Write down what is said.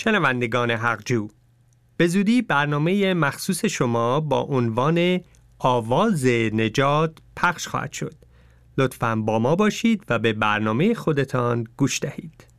شنوندگان حقجو، به زودی برنامه مخصوص شما با عنوان آواز نجات پخش خواهد شد. لطفاً با ما باشید و به برنامه خودتان گوش دهید.